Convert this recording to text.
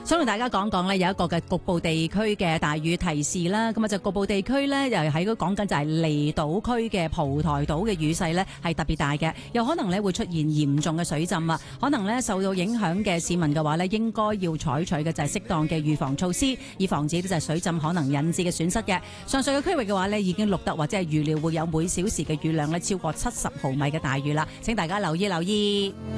想同大家講講呢，有一個嘅局部地區嘅大雨提示啦。咁啊，就局部地區呢，又喺嗰講緊就係離島區嘅蒲台島嘅雨勢呢係特別大嘅，有可能呢會出現嚴重嘅水浸啊。可能呢受到影響嘅市民嘅話呢，應該要採取嘅就係適當嘅預防措施，以防止就係水浸可能引致嘅損失嘅。上述嘅區域嘅話呢，已經錄得或者係預料會有每小時嘅雨量呢超過70毫米嘅大雨啦。請大家留意。